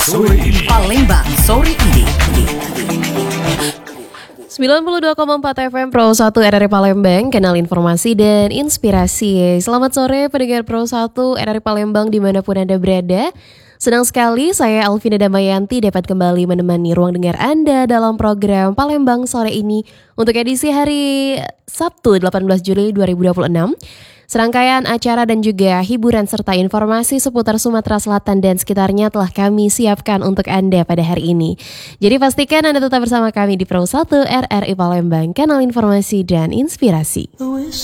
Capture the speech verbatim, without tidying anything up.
sore ini. Palembang sore ini. sembilan puluh dua koma empat F M Pro satu R R I Palembang, kanal informasi dan inspirasi. Selamat sore pendengar Pro satu R R I Palembang dimanapun Anda berada. Senang sekali saya Alvina Damayanti dapat kembali menemani ruang dengar Anda dalam program Palembang sore ini untuk edisi hari Sabtu delapan belas Juli dua ribu dua puluh enam. Serangkaian acara dan juga hiburan serta informasi seputar Sumatera Selatan dan sekitarnya telah kami siapkan untuk Anda pada hari ini. Jadi pastikan Anda tetap bersama kami di Pro satu R R I Palembang, kanal informasi dan inspirasi.